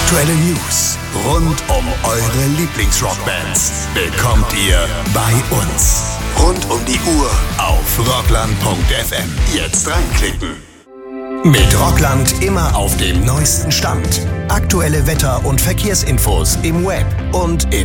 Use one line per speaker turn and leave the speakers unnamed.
Aktuelle News rund um eure Lieblingsrockbands bekommt ihr bei uns. Rund um die Uhr auf rockland.fm. Jetzt reinklicken. Mit Rockland immer auf dem neuesten Stand. Aktuelle Wetter- und Verkehrsinfos im Web und in